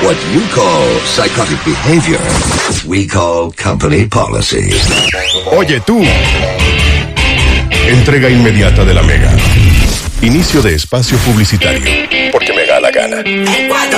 What you call psychotic behavior, we call company policy. Oye tú. Entrega inmediata de la Mega. Inicio de espacio publicitario. Porque me da la gana. En 4,